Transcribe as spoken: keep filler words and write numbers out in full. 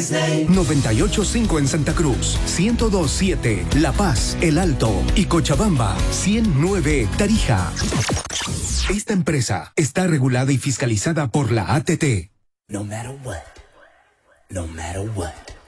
noventa y ocho punto cinco en Santa Cruz, ciento dos punto siete La Paz, El Alto y Cochabamba, ciento nueve Tarija. Esta empresa está regulada y fiscalizada por la A T T. No matter what, no matter what.